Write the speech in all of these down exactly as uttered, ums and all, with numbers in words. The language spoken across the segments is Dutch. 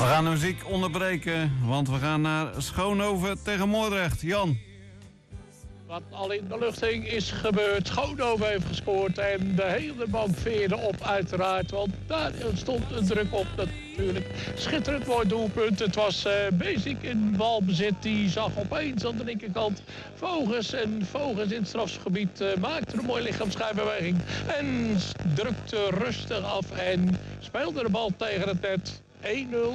We gaan de muziek onderbreken, want we gaan naar Schoonhoven tegen Moordrecht. Jan. Wat al in de lucht hing is gebeurd. Schoonhoven heeft gescoord en de hele bank veerde op uiteraard. Want daar stond een druk op natuurlijk. Schitterend mooi doelpunt. Het was uh, Basic in balbezit. Die zag opeens aan de linkerkant Vogels. En Vogels in het strafgebied uh, maakte een mooie lichaamsschijnbeweging. En drukte rustig af en speelde de bal tegen het net. één nul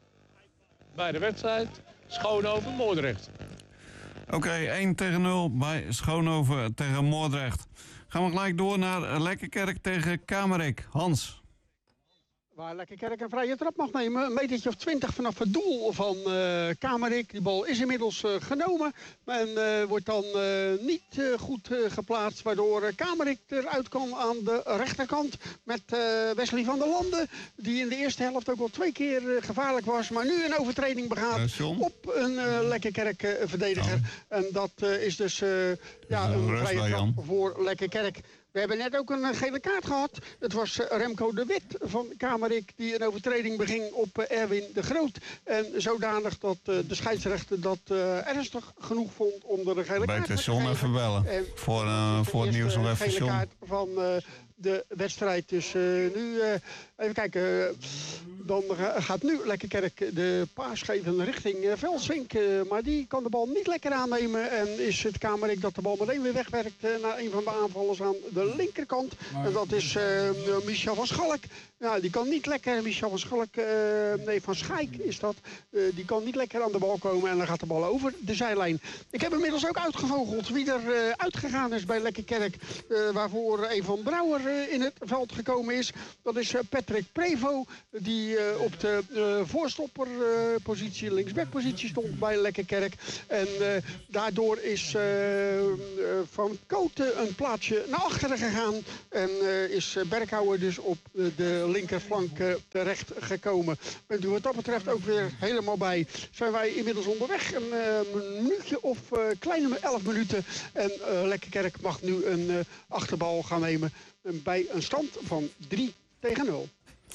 bij de wedstrijd. Schoonhoven Moordrecht. Oké, okay, één tegen nul bij Schoonhoven tegen Moordrecht. Gaan we gelijk door naar Lekkerkerk tegen Kamerik. Hans. Waar Lekkerkerk een vrije trap mag nemen. Een metertje of twintig vanaf het doel van uh, Kamerik. Die bal is inmiddels uh, genomen. En uh, wordt dan uh, niet uh, goed uh, geplaatst. Waardoor uh, Kamerik eruit kan aan de rechterkant. Met uh, Wesley van der Landen. Die in de eerste helft ook al twee keer uh, gevaarlijk was. Maar nu een overtreding begaat uh, op een uh, Lekkerkerk uh, verdediger. Oh. En dat uh, is dus uh, ja, een uh, vrije trap voor Lekkerkerk. We hebben net ook een gele kaart gehad. Het was Remco de Wit van Kamerik die een overtreding beging op Erwin de Groot. En zodanig dat uh, de scheidsrechter dat uh, ernstig genoeg vond om er een gele kaart te geven. Bij even bellen. En voor, uh, voor het nieuws nog even gele kaart van uh, de wedstrijd. Dus uh, nu, uh, even kijken. Uh, dan gaat nu Lekkerkerk de paas geven richting uh, Velswink. Uh, maar die kan de bal niet lekker aannemen. En is het Kamerik dat de bal meteen weer wegwerkt uh, naar een van de aanvallers aan de linkerkant. Maar... En dat is uh, Michel van Schalk. Ja, die kan niet lekker. Michel van Schalk, uh, nee, van Schaik is dat. Uh, die kan niet lekker aan de bal komen. En dan gaat de bal over de zijlijn. Ik heb inmiddels ook uitgevogeld wie er uh, uitgegaan is bij Lekkerkerk. Uh, waarvoor een van Brouwer uh, in het veld gekomen is. Dat is uh, Patrick Prevo. Die uh, op de uh, voorstopperpositie, uh, linksbackpositie stond bij Lekkerkerk. En uh, daardoor is uh, uh, Van Koten een plaatsje naar achteren gegaan. En uh, is Berkhouwer dus op uh, de linkerflank uh, terecht gekomen. Bent u wat dat betreft ook weer helemaal bij. Zijn wij inmiddels onderweg. Een uh, minuutje of uh, kleine elf minuten. En uh, Lekkerkerk mag nu een uh, achterbal gaan nemen. Uh, bij een stand van drie tegen nul.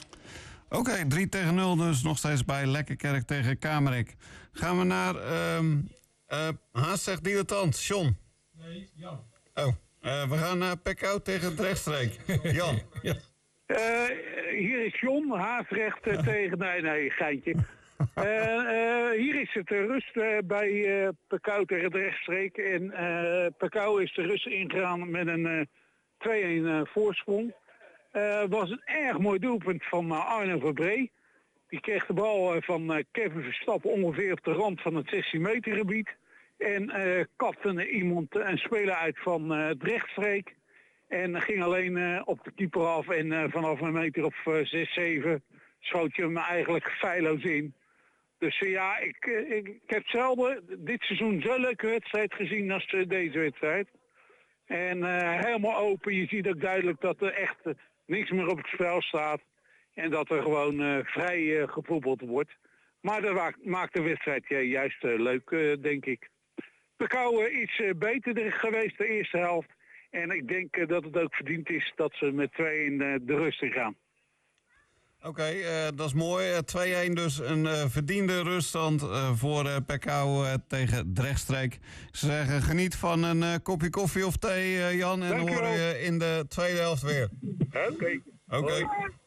Oké, okay, drie tegen nul dus nog steeds bij Lekkerkerk tegen Kamerik. Gaan we naar um, uh, Haast zegt dilettant. John. Nee, Jan. Oh, uh, we gaan naar Pekau tegen Drechtstreek. Jan. Ja. Uh, hier is John, Haasrecht uh, tegen... Nee, nee, geintje. Uh, uh, hier is het uh, rust uh, bij uh, Pekau tegen Drechtstreek. En uh, Pekau is de rust ingegaan met een uh, twee-een uh, voorsprong. Het uh, was een erg mooi doelpunt van uh, Arno Verbree. Die kreeg de bal uh, van uh, Kevin Verstappen ongeveer op de rand van het zestien meter gebied. En uh, kapte iemand, uh, een speler uit van uh, Drechtstreek. En ging alleen uh, op de keeper af en uh, vanaf een meter of uh, zes, zeven schoot je hem eigenlijk feilloos in. Dus uh, ja, ik, uh, ik, ik heb zelden dit seizoen zo'n leuke wedstrijd gezien als uh, deze wedstrijd. En uh, helemaal open, je ziet ook duidelijk dat er echt uh, niks meer op het spel staat. En dat er gewoon uh, vrij uh, gevoetbald wordt. Maar dat maakt de wedstrijd ja, juist uh, leuk, uh, denk ik. Pekau uh, is uh, beter geweest de eerste helft. En ik denk uh, dat het ook verdiend is dat ze met twee in uh, de rust gaan. Oké, okay, uh, dat is mooi. Uh, twee-een dus een uh, verdiende ruststand uh, voor uh, Pekau uh, tegen Drechtstreek. Ze zeggen geniet van een uh, kopje koffie of thee, uh, Jan. En dan horen je in de tweede helft weer. Oké. Okay. Oké.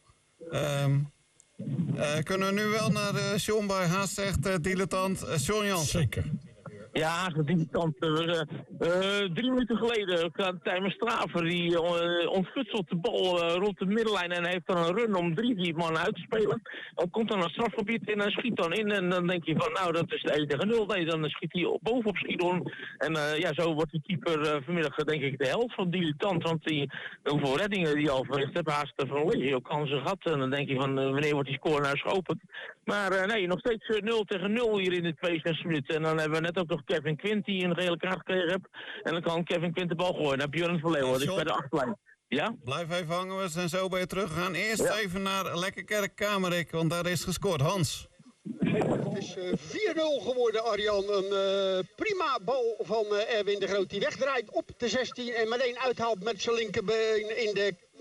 Okay. Um, uh, kunnen we nu wel naar uh, John bij Haast zegt uh, dilettant uh, John Jansen? Zeker. Ja, die kant. Uh, uh, drie minuten geleden gaat Tijmen Straver, die uh, ontfutselt de bal uh, rond de middenlijn en heeft dan een run om drie, vier man uit te spelen. Dan komt dan een strafgebied in en schiet dan in en dan denk je van nou dat is de één tegen nul. Nee, dan schiet hij bovenop Schiedon. En uh, ja, zo wordt de keeper uh, vanmiddag denk ik de helft van dilettant, want die hoeveel reddingen die al verricht hebben, haast van legio kansen gehad. En dan denk je van uh, wanneer wordt die score nou eens geopend. Maar uh, nee, nog steeds uh, nul tegen nul hier in de tweeënzestig minuten. En dan hebben we net ook nog Kevin Quint die een gele kaart gekregen heeft. En dan kan Kevin Quint de bal gooien. Dan heb je Jurgen van Leeuwen, dus bij de achterlijn. Ja? Blijf even hangen, we zijn zo bij je terug. We gaan eerst ja. even naar Lekkerkerk Kamerik, want daar is gescoord. Hans. Het is uh, vier nul geworden, Arjan. Een uh, prima bal van uh, Erwin de Groot die wegdraait op de zestien en meteen uithaalt met zijn linkerbeen in de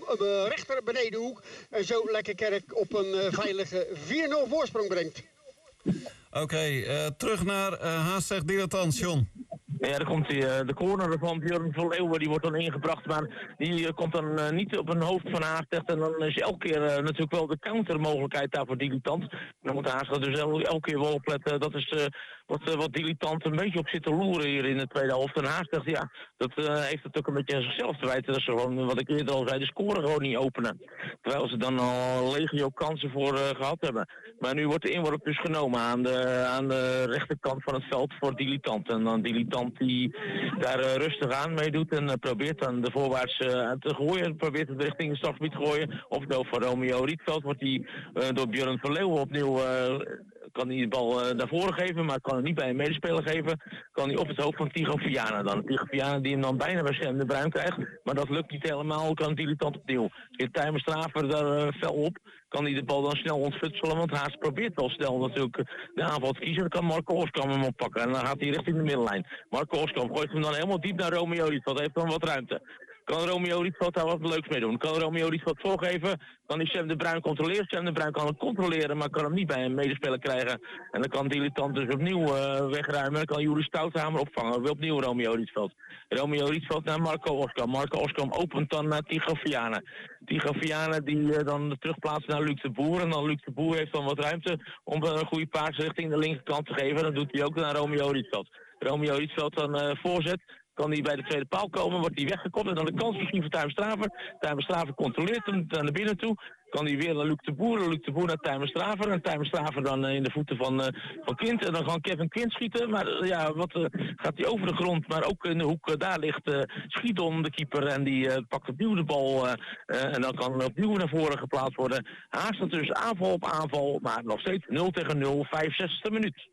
de rechter benedenhoek. En zo Lekkerkerk op een uh, veilige vier nul voorsprong brengt. Oké, okay, uh, terug naar uh, Haastrecht Dilettant, John. Ja, daar komt die, uh, de corner van Björn van Leeuwen, die wordt dan ingebracht, maar die uh, komt dan uh, niet op een hoofd van Haastrecht. En dan is elke keer uh, natuurlijk wel de countermogelijkheid daar voor Dilettant. Dan moet Haastrecht dus el elke keer wel opletten. Dat is uh, wat, uh, wat Dilettant een beetje op zit te loeren hier in de tweede helft. En Haastrecht, ja, dat uh, heeft het ook een beetje aan zichzelf te wijten. Dat ze gewoon, wat ik eerder al zei, de score gewoon niet openen. Terwijl ze dan al legio kansen voor uh, gehad hebben. Maar nu wordt de inworp dus genomen aan de, aan de rechterkant van het veld voor Dilettant. En dan Dilettant die daar uh, rustig aan meedoet en uh, probeert dan de voorwaarts uh, te gooien. Probeert het richting het strafgebied te gooien. Of door van Romeo Rietveld wordt die uh, door Björn van Leeuwen opnieuw... Uh, kan hij de bal uh, naar voren geven, maar kan het niet bij een medespeler geven. Kan hij op het hoofd van Tigo Viana dan. Tigo Viana die hem dan bijna bij Sam de Bruin krijgt. Maar dat lukt niet helemaal, kan Dilettant opnieuw. Weer Tijmen Straver daar uh, fel op. Kan hij de bal dan snel ontfutselen, want Haas probeert wel snel natuurlijk de aanval te kiezen. Dan kan Marco Oskam hem oppakken en dan gaat hij richting de middenlijn. Marco Oskam gooit hem dan helemaal diep naar Romeo Rietveld, heeft dan wat ruimte. Kan Romeo Rietveld daar wat leuks mee doen? Kan Romeo Rietveld voorgeven? Kan die Sam de Bruin controleren? Sam de Bruin kan hem controleren, maar kan hem niet bij een medespeler krijgen. En dan kan Dilettant dus opnieuw uh, wegruimen. Dan kan Juri Stouthamer opvangen. Weer opnieuw Romeo Rietveld. Romeo Rietveld naar Marco Oskam. Marco Oskam opent dan naar Tigo Viana. Tigo Viana die uh, dan terugplaatst naar Luc de Boer. En dan Luc de Boer heeft dan wat ruimte om een goede paas richting de linkerkant te geven. Dat doet hij ook naar Romeo Rietveld. Romeo Rietveld dan uh, voorzet. Kan hij bij de tweede paal komen, wordt hij weggekopt en dan de kans misschien voor Tijmen Straver. Tijmen Straver controleert hem naar binnen toe. Kan hij weer naar Luc de Boer, Luc de Boer naar Tijmen Straver. En Tijmen Straver dan uh, in de voeten van, uh, van Quint. En dan kan Kevin Quint schieten. Maar uh, ja, wat uh, gaat hij over de grond. Maar ook in de hoek, uh, daar ligt uh, Schiedon, de keeper. En die uh, pakt opnieuw de bal. Uh, uh, en dan kan er opnieuw naar voren geplaatst worden. Haast dus aanval op aanval. Maar nog steeds nul tegen nul, vijfenzestigste minuut.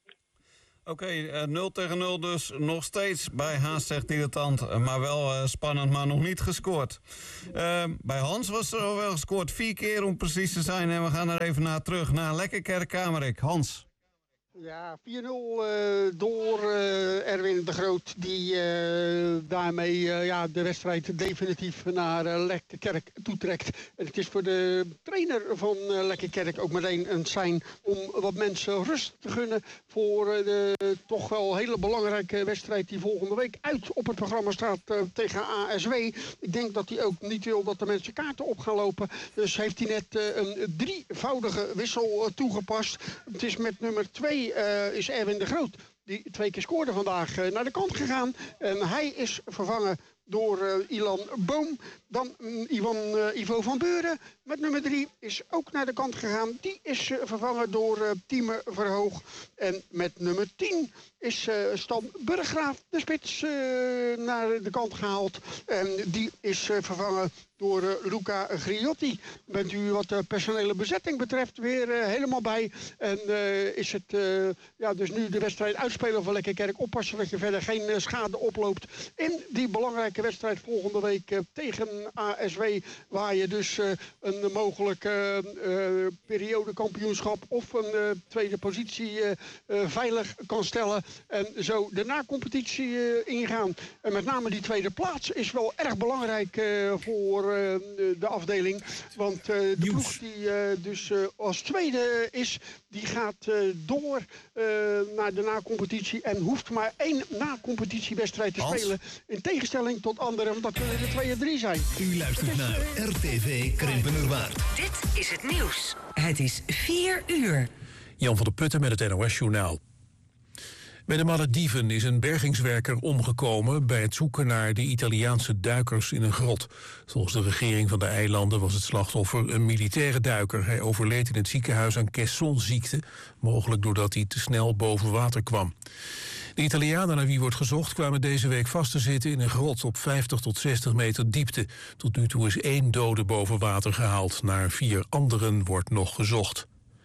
Oké, okay, uh, nul tegen nul dus nog steeds bij Haastrecht Dilettant. Uh, maar wel uh, spannend, maar nog niet gescoord. Uh, bij Hans was er al wel gescoord, vier keer om precies te zijn. En we gaan er even naar terug, naar Lekkerkerk Kamerik. Hans. Ja, vier nul uh, door uh, Erwin de Groot, die uh, daarmee uh, ja, de wedstrijd definitief naar uh, Lekkerkerk toetrekt. En het is voor de trainer van uh, Lekkerkerk ook meteen een sein om wat mensen rust te gunnen voor uh, de uh, toch wel hele belangrijke wedstrijd die volgende week uit op het programma staat uh, tegen A S W. Ik denk dat hij ook niet wil dat de mensen kaarten op gaan lopen. Dus heeft hij net uh, een drievoudige wissel uh, toegepast. Het is met nummer twee. Uh, is Erwin de Groot, die twee keer scoorde vandaag, uh, naar de kant gegaan. En hij is vervangen door uh, Ilan Boom. Dan uh, Ivan, uh, Ivo van Beuren met nummer drie is ook naar de kant gegaan. Die is uh, vervangen door uh, Tieme Verhoog. En met nummer tien is uh, Stan Burggraaf, de spits, uh, naar de kant gehaald. En die is uh, vervangen door uh, Luca Griotti. Bent u wat de personele bezetting betreft weer uh, helemaal bij. En uh, is het uh, ja, dus nu de wedstrijd uitspelen van Lekkerkerk. Oppassen dat je verder geen uh, schade oploopt in die belangrijke wedstrijd volgende week uh, tegen A S W. Waar je dus uh, een mogelijke uh, periodekampioenschap of een uh, tweede positie uh, uh, veilig kan stellen. En zo de na-competitie uh, ingaan. En met name die tweede plaats is wel erg belangrijk uh, voor uh, de afdeling. Want uh, de Nieuws. ploeg die uh, dus uh, als tweede is, die gaat uh, door uh, naar de na-competitie. En hoeft maar één na-competitiewedstrijd te Hans? spelen. In tegenstelling tot anderen, want dat kunnen er twee en drie zijn. U luistert is, naar uh, R T V Krimpenerwaard. Dit is het nieuws. Het is vier uur. Jan van der Putten met het N O S-journaal. Bij de Malediven is een bergingswerker omgekomen bij het zoeken naar de Italiaanse duikers in een grot. Volgens de regering van de eilanden was het slachtoffer een militaire duiker. Hij overleed in het ziekenhuis aan Caisson-ziekte, mogelijk doordat hij te snel boven water kwam. De Italianen naar wie wordt gezocht kwamen deze week vast te zitten in een grot op vijftig tot zestig meter diepte. Tot nu toe is één dode boven water gehaald. Naar vier anderen wordt nog gezocht.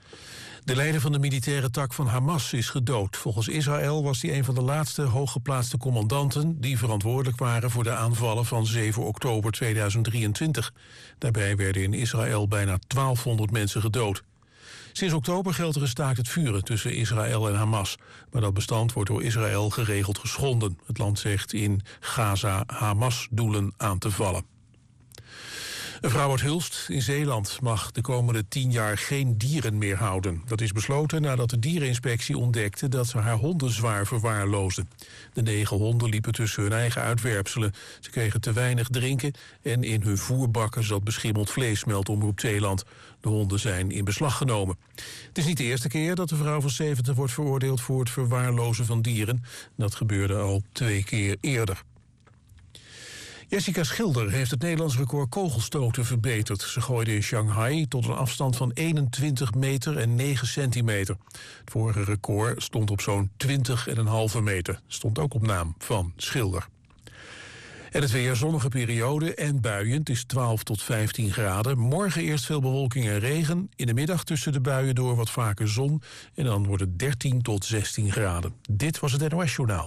De leider van de militaire tak van Hamas is gedood. Volgens Israël was hij een van de laatste hooggeplaatste commandanten die verantwoordelijk waren voor de aanvallen van zeven oktober tweeduizend drieëntwintig. Daarbij werden in Israël bijna twaalfhonderd mensen gedood. Sinds oktober geldt er een staakt het vuren tussen Israël en Hamas. Maar dat bestand wordt door Israël geregeld geschonden. Het land zegt in Gaza Hamas-doelen aan te vallen. Een vrouw uit Hulst in Zeeland mag de komende tien jaar geen dieren meer houden. Dat is besloten nadat de diereninspectie ontdekte dat ze haar honden zwaar verwaarloosde. De negen honden liepen tussen hun eigen uitwerpselen. Ze kregen te weinig drinken en in hun voerbakken zat beschimmeld vlees, meldt Omroep Zeeland. De honden zijn in beslag genomen. Het is niet de eerste keer dat de vrouw van zeventig wordt veroordeeld voor het verwaarlozen van dieren. Dat gebeurde al twee keer eerder. Jessica Schilder heeft het Nederlands record kogelstoten verbeterd. Ze gooide in Shanghai tot een afstand van eenentwintig meter en negen centimeter. Het vorige record stond op zo'n twintig komma vijf meter. Stond ook op naam van Schilder. En het weer, zonnige periode en buien. Het is twaalf tot vijftien graden. Morgen eerst veel bewolking en regen. In de middag tussen de buien door wat vaker zon. En dan wordt het dertien tot zestien graden. Dit was het N O S-journaal.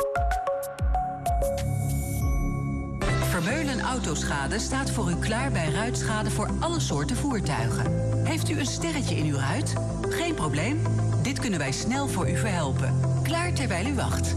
Vermeulen Autoschade staat voor u klaar bij ruitschade voor alle soorten voertuigen. Heeft u een sterretje in uw ruit? Geen probleem. Dit kunnen wij snel voor u verhelpen. Klaar terwijl u wacht.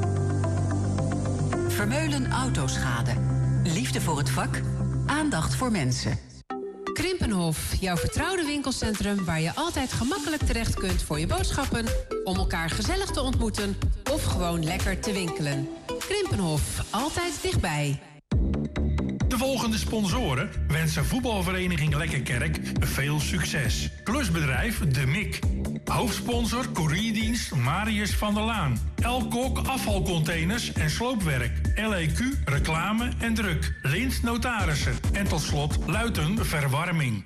Vermeulen Autoschade. Liefde voor het vak. Aandacht voor mensen. Krimpenhof, jouw vertrouwde winkelcentrum waar je altijd gemakkelijk terecht kunt voor je boodschappen, om elkaar gezellig te ontmoeten of gewoon lekker te winkelen. Krimpenhof, altijd dichtbij. De volgende sponsoren wensen voetbalvereniging Lekkerkerk veel succes. Klusbedrijf De Mik. Hoofdsponsor courierdienst Marius van der Laan. Elkok afvalcontainers en sloopwerk. L E Q reclame en druk. Lint Notarissen. En tot slot Luiten Verwarming.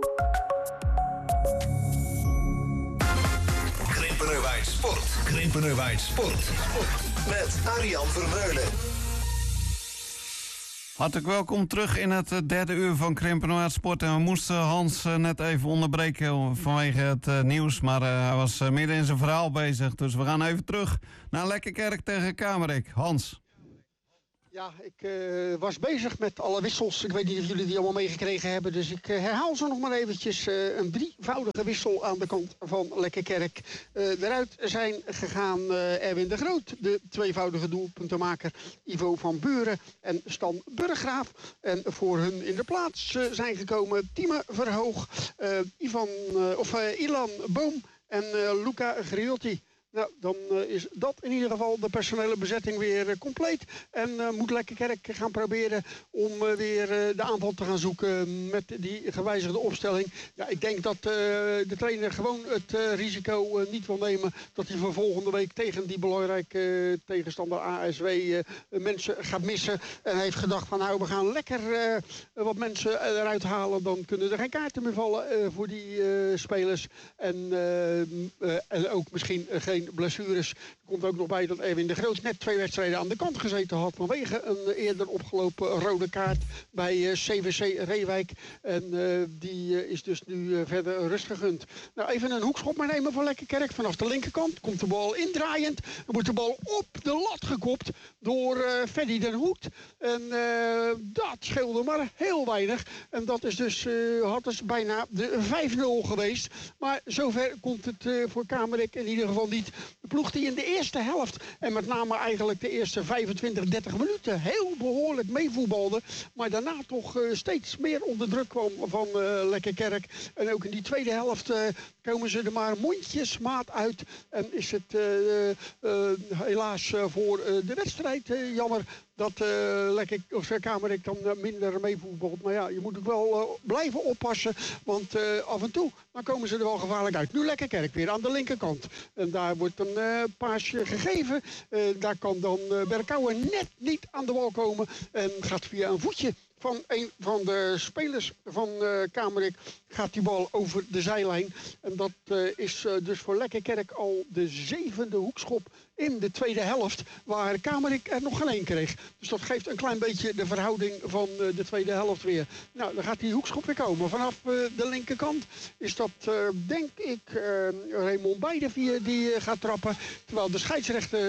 Krimpenerwaard Sport. Krimpenerwaard Sport. Met Arjan Vermeulen. Hartelijk welkom terug in het derde uur van Krimpenerwaard Sport. En we moesten Hans net even onderbreken vanwege het uh, nieuws. Maar uh, hij was uh, midden in zijn verhaal bezig. Dus we gaan even terug naar Lekkerkerk tegen Kamerik. Hans. Ja, ik uh, was bezig met alle wissels. Ik weet niet of jullie die allemaal meegekregen hebben. Dus ik uh, herhaal zo nog maar eventjes. Uh, een drievoudige wissel aan de kant van Lekkerkerk. Uh, eruit zijn gegaan uh, Erwin de Groot. De tweevoudige doelpuntenmaker Ivo van Buren en Stan Burggraaf. En voor hun in de plaats uh, zijn gekomen Tieme Verhoog, uh, Ivan, uh, of, uh, Ilan Boom en uh, Luca Griolti. Nou, dan uh, is dat in ieder geval de personele bezetting weer uh, compleet. En uh, moet Lekkerkerk gaan proberen om uh, weer uh, de aanval te gaan zoeken met die gewijzigde opstelling. Ja, ik denk dat uh, de trainer gewoon het uh, risico uh, niet wil nemen dat hij voor volgende week tegen die belangrijke uh, tegenstander A S W uh, mensen gaat missen. En heeft gedacht van nou, we gaan lekker uh, wat mensen eruit halen. Dan kunnen er geen kaarten meer vallen uh, voor die uh, spelers. En, uh, uh, en ook misschien uh, geen blessures. Er komt ook nog bij dat Erwin de Groot net twee wedstrijden aan de kant gezeten had vanwege een eerder opgelopen rode kaart bij uh, C V C Reewijk. En uh, die uh, is dus nu uh, verder rust gegund. Nou, even een hoekschop maar nemen van Lekkerkerk. Vanaf de linkerkant komt de bal indraaiend. Dan wordt de bal op de lat gekopt door uh, Freddy den Hoed. En uh, dat scheelde maar heel weinig. En dat is dus, uh, had dus bijna de vijf nul geweest. Maar zover komt het uh, voor Kamerik in ieder geval niet. De ploeg die in de eerste helft en met name eigenlijk de eerste vijfentwintig, dertig minuten heel behoorlijk meevoetbalde. Maar daarna toch uh, steeds meer onder druk kwam van uh, Lekkerkerk. En ook in die tweede helft uh, komen ze er maar mondjesmaat uit. En is het uh, uh, helaas uh, voor uh, de wedstrijd uh, jammer dat uh, Lekker, of Kamerik dan uh, minder meevoetbalt. Maar ja, je moet ook wel uh, blijven oppassen. Want uh, af en toe dan komen ze er wel gevaarlijk uit. Nu Lekkerkerk weer aan de linkerkant. En daar wordt een uh, paasje gegeven. Uh, daar kan dan uh, Berkouwer net niet aan de bal komen. En gaat via een voetje van een van de spelers van uh, Kamerik gaat die bal over de zijlijn. En dat uh, is uh, dus voor Lekkerkerk al de zevende hoekschop in de tweede helft, waar Kamerik er nog geen één kreeg. Dus dat geeft een klein beetje de verhouding van uh, de tweede helft weer. Nou, dan gaat die hoekschop weer komen. Vanaf uh, de linkerkant is dat, uh, denk ik, uh, Raymond Beidevier die uh, gaat trappen. Terwijl de scheidsrechter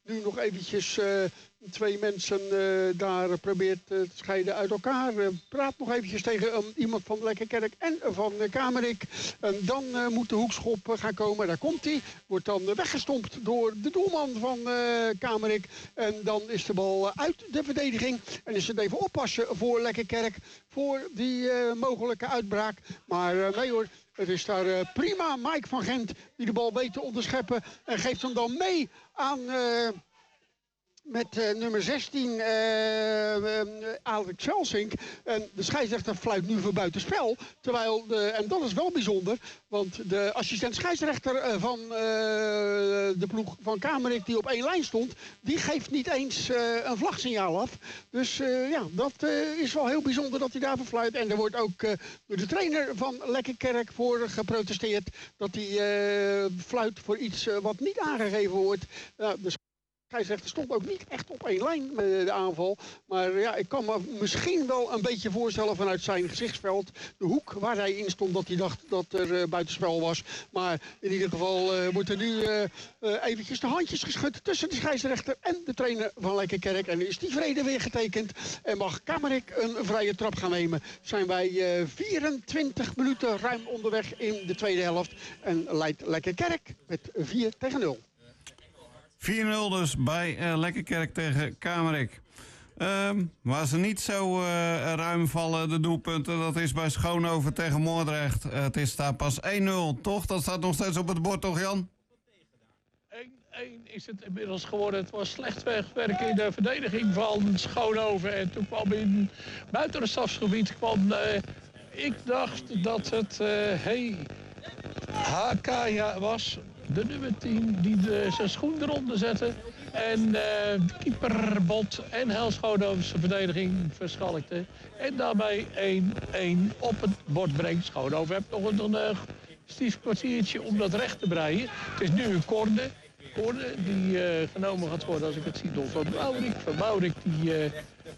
nu nog eventjes uh, twee mensen uh, daar probeert uh, te scheiden uit elkaar. Uh, praat nog eventjes tegen um, iemand van Lekkerkerk en van uh, Kamerik. En dan uh, moet de hoekschop uh, gaan komen. Daar komt hij. Wordt dan uh, weggestompt door de doelman van uh, Kamerik. En dan is de bal uh, uit de verdediging. En is het even oppassen voor Lekkerkerk. Voor die uh, mogelijke uitbraak. Maar uh, nee hoor. Het is daar uh, prima Mike van Gent die de bal weet te onderscheppen. En geeft hem dan mee aan... Uh, met uh, nummer zestien, uh, uh, Alex Velsink. En de scheidsrechter fluit nu voor buitenspel. Terwijl, de, en dat is wel bijzonder, want de assistent scheidsrechter uh, van uh, de ploeg van Kamerik die op één lijn stond, die geeft niet eens uh, een vlagsignaal af. Dus uh, ja, dat uh, is wel heel bijzonder dat hij daarvoor fluit. En er wordt ook uh, door de trainer van Lekkerkerk voor geprotesteerd dat hij uh, fluit voor iets uh, wat niet aangegeven wordt. Uh, de Hij zegt, er stond ook niet echt op één lijn met de aanval. Maar ja, ik kan me misschien wel een beetje voorstellen vanuit zijn gezichtsveld. De hoek waar hij in stond, dat hij dacht dat er uh, buitenspel was. Maar in ieder geval uh, wordt er nu uh, uh, eventjes de handjes geschud tussen de scheidsrechter en de trainer van Lekkerkerk. En is die vrede weer getekend. En mag Kamerik een vrije trap gaan nemen. Zijn wij uh, vierentwintig minuten ruim onderweg in de tweede helft. En leidt Lekkerkerk met vier tegen nul. vier nul dus bij uh, Lekkerkerk tegen Kamerik. Um, waar ze niet zo uh, ruim vallen, de doelpunten, dat is bij Schoonhoven tegen Moordrecht. Uh, het is daar pas één nul, toch? Dat staat nog steeds op het bord, toch Jan? één één is het inmiddels geworden. Het was slecht wegwerk in de verdediging van Schoonhoven. En toen kwam in buiten het strafgebied kwam... Uh, ik dacht dat het uh, hey, H K was... De nummer tien die de, zijn schoen eronder zette. En uh, de keeper Bot en Hel Schoonhoven's verdediging verschalkte. En daarbij één één op het bord brengt. Schoonhoven heeft nog een, een stief kwartiertje om dat recht te breien. Het is nu een corner. Corner die uh, genomen gaat worden, als ik het zie, door Van Maurik. Van Maurik die uh, uh,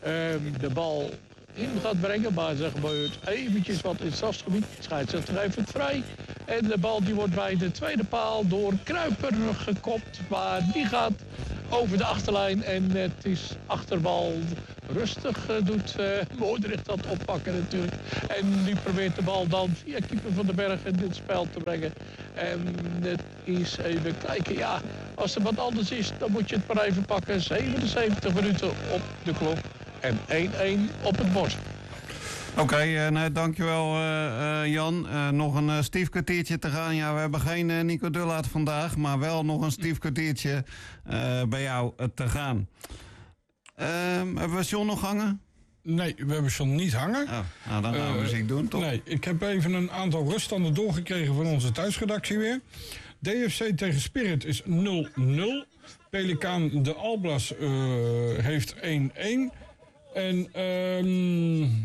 de bal in gaat brengen. Maar er gebeurt eventjes wat in het strafgebied. De scheidsrechter heeft het vrij. En de bal die wordt bij de tweede paal door Kruiper gekopt. Maar die gaat over de achterlijn. En het is achterbal rustig. Uh, doet uh, Moordrecht dat oppakken natuurlijk. En nu probeert de bal dan via keeper van den Berg in dit spel te brengen. En het is even kijken. Ja, als er wat anders is, dan moet je het maar even pakken. zevenenzeventig minuten op de klok. En één één op het bord. Oké, okay, uh, nee, dankjewel uh, uh, Jan. Uh, nog een uh, stief kwartiertje te gaan. Ja, we hebben geen uh, Nico Dullaert vandaag, maar wel nog een stief kwartiertje uh, bij jou uh, te gaan. Uh, hebben we John nog hangen? Nee, we hebben John niet hangen. Oh, nou, dan gaan we uh, muziek doen, toch? Nee, ik heb even een aantal ruststanden doorgekregen van onze thuisredactie weer. D F C tegen Spirit is nul nul. Pelikaan de Alblas uh, heeft één één. En um,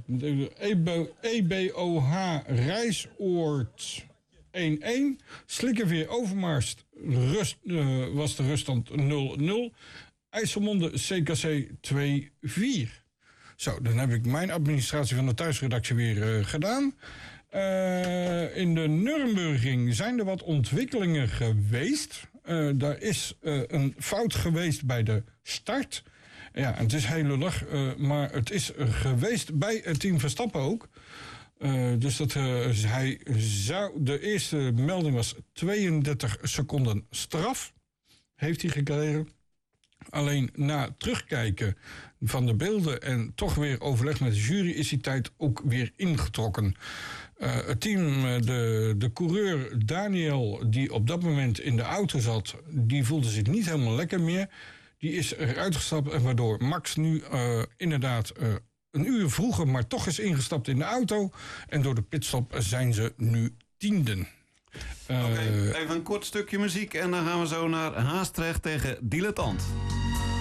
E B O H Rijsoord één één. Slikkerveer Overmarst rust, uh, was de ruststand nul nul. IJsselmonde C K C twee vier. Zo, dan heb ik mijn administratie van de thuisredactie weer uh, gedaan. Uh, in de Nürburgring zijn er wat ontwikkelingen geweest. Uh, daar is uh, een fout geweest bij de start. Ja, het is heel lullig, uh, maar het is uh, geweest bij het team Verstappen ook. Uh, dus dat uh, hij zou, de eerste melding was tweeëndertig seconden straf. Heeft hij gekregen. Alleen na terugkijken van de beelden en toch weer overleg met de jury is die tijd ook weer ingetrokken. Uh, het team, de, de coureur Daniel, die op dat moment in de auto zat, die voelde zich niet helemaal lekker meer. Die is eruit gestapt en waardoor Max nu uh, inderdaad uh, een uur vroeger, maar toch is ingestapt in de auto. En door de pitstop zijn ze nu tienden. Uh, Oké, okay, even een kort stukje muziek en dan gaan we zo naar Haastrecht tegen Dilettant.